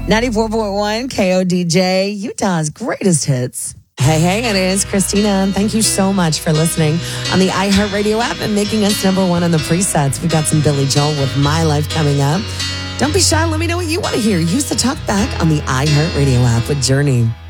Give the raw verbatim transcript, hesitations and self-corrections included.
ninety-four point one K O D J, Utah's greatest hits. Hey, hey, it is Christina, and thank you so much for listening on the iHeartRadio app and making us number one on the presets. We've got some Billy Joel with My Life coming up. Don't be shy. Let me know what you want to hear. Use the talk back on the iHeartRadio app with Journey.